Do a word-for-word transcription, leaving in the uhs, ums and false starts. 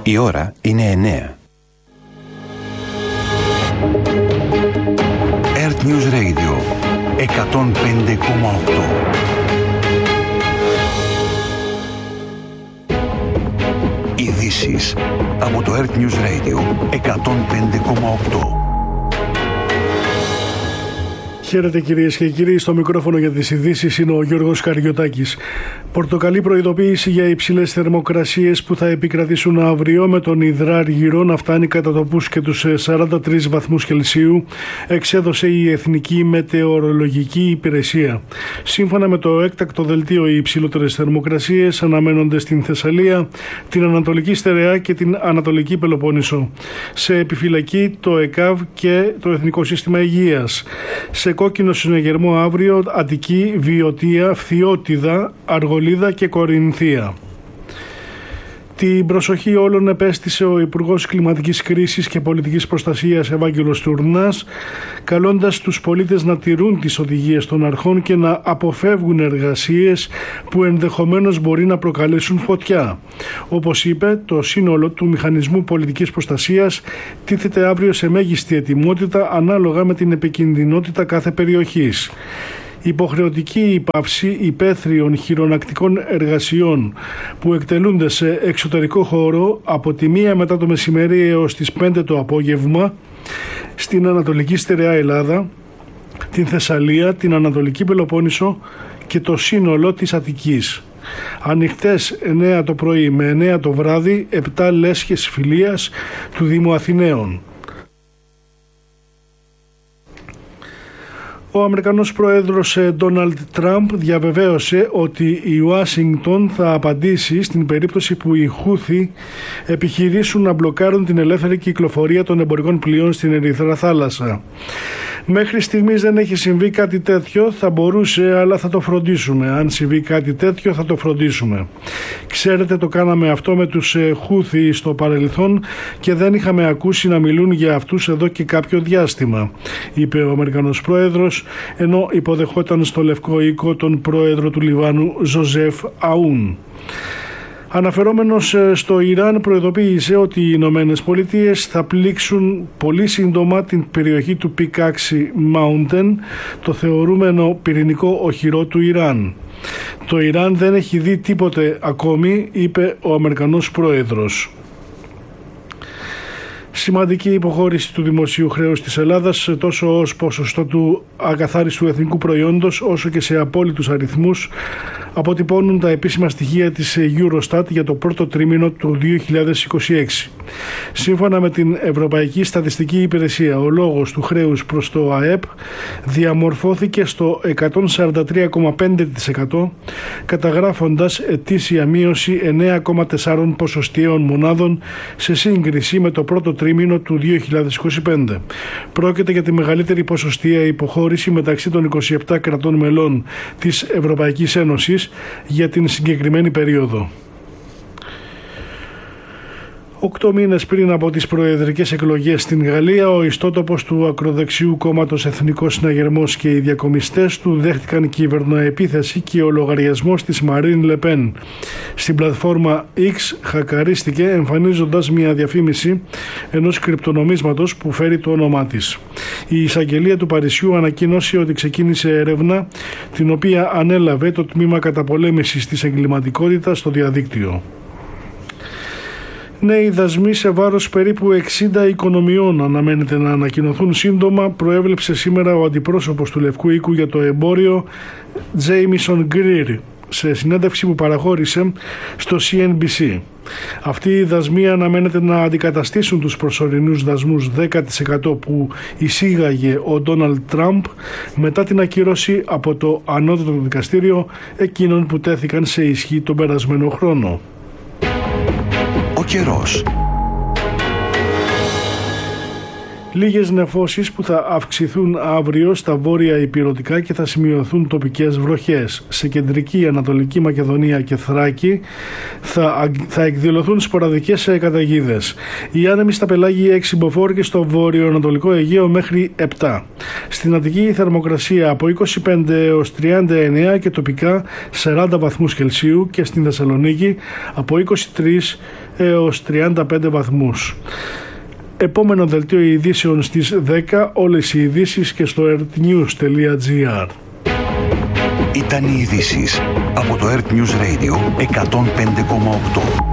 Η ώρα είναι εννέα. Earth News Radio εκατόν πέντε κόμμα οκτώ. Ειδήσεις από το Earth News Radio εκατόν πέντε κόμμα οκτώ. Χαίρετε κυρίες και κύριοι, στο μικρόφωνο για τις ειδήσεις είναι ο Γιώργος Καριωτάκης. Πορτοκαλί προειδοποίηση για υψηλές θερμοκρασίες που θα επικρατήσουν αύριο, με τον υδράργυρο να φτάνει κατά τόπους και τους σαράντα τρεις βαθμούς Κελσίου, εξέδωσε η Εθνική Μετεωρολογική Υπηρεσία. Σύμφωνα με το έκτακτο δελτίο, οι υψηλότερες θερμοκρασίες αναμένονται στην Θεσσαλία, την Ανατολική Στερεά και την Ανατολική Πελοπόννησο. Σε επιφυλακή το ΕΚΑΒ και το Εθνικό Σύστημα Υγείας. Σε κόκκινο συναγερμό αύριο Αττική, Βιωτία, Φθιώτιδα, Αργολίδα και Κορινθία. Την προσοχή όλων επέστησε ο Υπουργός Κλιματικής Κρίσης και Πολιτικής Προστασίας Ευάγγελος Τουρνάς, καλώντας τους πολίτες να τηρούν τις οδηγίες των αρχών και να αποφεύγουν εργασίες που ενδεχομένως μπορεί να προκαλέσουν φωτιά. Όπως είπε, το σύνολο του Μηχανισμού Πολιτικής Προστασίας τίθεται αύριο σε μέγιστη ετοιμότητα ανάλογα με την επικινδυνότητα κάθε περιοχής. Υποχρεωτική υπαύση υπαίθριων χειρονακτικών εργασιών που εκτελούνται σε εξωτερικό χώρο από τη μία μετά το μεσημέρι έως τις πέντε το απόγευμα στην Ανατολική Στερεά Ελλάδα, την Θεσσαλία, την Ανατολική Πελοπόννησο και το σύνολο της Αττικής. Ανοιχτές εννέα το πρωί με εννέα το βράδυ, επτά λέσχες φιλίας του Δήμου Αθηναίων. Ο Αμερικανός πρόεδρος Ντόναλντ Τραμπ διαβεβαίωσε ότι η Ουάσιγκτον θα απαντήσει στην περίπτωση που οι Χούθι επιχειρήσουν να μπλοκάρουν την ελεύθερη κυκλοφορία των εμπορικών πλοίων στην Ερυθρά Θάλασσα. Μέχρι στιγμής δεν έχει συμβεί κάτι τέτοιο, θα μπορούσε, αλλά θα το φροντίσουμε. Αν συμβεί κάτι τέτοιο θα το φροντίσουμε. Ξέρετε, το κάναμε αυτό με τους Χούθι στο παρελθόν και δεν είχαμε ακούσει να μιλούν για αυτούς εδώ και κάποιο διάστημα, είπε ο Αμερικανός πρόεδρος, ενώ υποδεχόταν στο Λευκό Οίκο τον πρόεδρο του Λιβάνου Ζωζεφ Αούν. Αναφερόμενος στο Ιράν, προειδοποίησε ότι οι Ηνωμένες Πολιτείες θα πλήξουν πολύ σύντομα την περιοχή του Πικάξι Mountain, το θεωρούμενο πυρηνικό οχυρό του Ιράν. Το Ιράν δεν έχει δει τίποτε ακόμη, είπε ο Αμερικανός πρόεδρος. Σημαντική υποχώρηση του δημοσίου χρέους της Ελλάδας, τόσο ως ποσοστό του ακαθάριστου εθνικού προϊόντος όσο και σε απόλυτους αριθμούς, αποτυπώνουν τα επίσημα στοιχεία της Eurostat για το πρώτο τρίμηνο του δύο χιλιάδες είκοσι έξι. Σύμφωνα με την Ευρωπαϊκή Στατιστική Υπηρεσία, ο λόγος του χρέους προς το ΑΕΠ διαμορφώθηκε στο εκατόν σαράντα τρία κόμμα πέντε τοις εκατό, καταγράφοντας ετήσια μείωση εννέα κόμμα τέσσερα ποσοστιαίων μονάδων σε σύγκριση με το πρώτο τρίμηνο του δύο χιλιάδες είκοσι πέντε. Πρόκειται για τη μεγαλύτερη ποσοστιαία υποχώρηση μεταξύ των είκοσι επτά κρατών μελών της Ευρωπαϊκής Ένωσης για την συγκεκριμένη περίοδο. Οκτώ μήνες πριν από τις προεδρικές εκλογές στην Γαλλία, ο ιστότοπος του ακροδεξιού κόμματος Εθνικός Συναγερμός και οι διακομιστές του δέχτηκαν κυβερνοεπίθεση και ο λογαριασμός της Μαρίν Λεπέν στην πλατφόρμα X χακαρίστηκε, εμφανίζοντας μια διαφήμιση ενός κρυπτονομίσματος που φέρει το όνομά της. Η εισαγγελία του Παρισιού ανακοίνωσε ότι ξεκίνησε έρευνα, την οποία ανέλαβε το τμήμα καταπολέμησης της εγκληματικότητας στο διαδίκτυο. Νέοι δασμοί σε βάρος περίπου εξήντα οικονομιών αναμένεται να ανακοινωθούν σύντομα, προέβλεψε σήμερα ο αντιπρόσωπος του Λευκού Οίκου για το εμπόριο, Τζέιμισον Γκριρ, σε συνέντευξη που παραχώρησε στο σι εν μπι σι. Αυτοί οι δασμοί αναμένεται να αντικαταστήσουν τους προσωρινούς δασμούς δέκα τοις εκατό που εισήγαγε ο Ντόναλντ Τραμπ μετά την ακύρωση από το Ανώτατο Δικαστήριο εκείνων που τέθηκαν σε ισχύ τον περασμένο χρόνο. Ο καιρός. Λίγες νεφώσεις που θα αυξηθούν αύριο στα βόρεια ηπειρωτικά και θα σημειωθούν τοπικές βροχές. Σε κεντρική Ανατολική Μακεδονία και Θράκη θα, θα εκδηλωθούν σποραδικές καταιγίδες. Οι άνεμοι στα πελάγια έξι μποφόρ και στο βόρειο-ανατολικό Αιγαίο μέχρι επτά. Στην Αττική η θερμοκρασία από είκοσι πέντε έως τριάντα εννέα και τοπικά σαράντα βαθμούς Κελσίου και στην Θεσσαλονίκη από είκοσι τρεις έως τριάντα πέντε βαθμούς. Επόμενο δελτίο ειδήσεων στις δέκα, όλες οι ειδήσεις και στο earthnews τελεία gr. Ήταν οι ειδήσεις από το Earth News Radio εκατόν πέντε κόμμα οκτώ.